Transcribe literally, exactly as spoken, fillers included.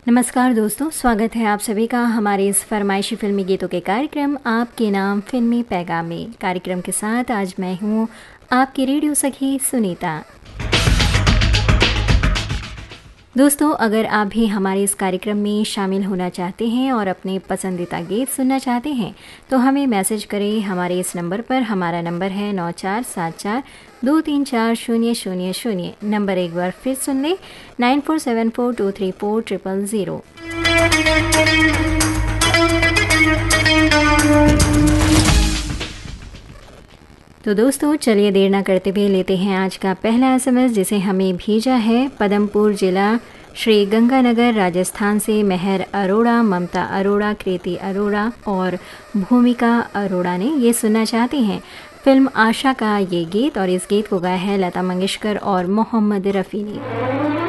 नमस्कार दोस्तों, स्वागत है आप सभी का हमारे इस फरमाइशी फिल्मी गीतों के कार्यक्रम आपके नाम फिल्मी पैगाम में। कार्यक्रम के साथ आज मैं हूँ आपकी रेडियो सखी सुनीता। दोस्तों, अगर आप भी हमारे इस कार्यक्रम में शामिल होना चाहते हैं और अपने पसंदीदा गीत सुनना चाहते हैं तो हमें मैसेज करें हमारे इस नंबर पर। हमारा नंबर है नौ चार सात चार दो तीन चार शून्य शून्य शून्य। नंबर एक बार फिर सुन लें, nine four seven four to three four triple zero. तो दोस्तों, चलिए देर ना करते हुए लेते हैं आज का पहला एसएमएस, जिसे हमें भेजा है पदमपुर जिला श्री गंगानगर राजस्थान से मेहर अरोड़ा, ममता अरोड़ा, कृति अरोड़ा और भूमिका अरोड़ा ने। ये सुनना चाहते हैं फिल्म आशा का ये गीत, और इस गीत को गाया है लता मंगेशकर और मोहम्मद रफ़ी ने।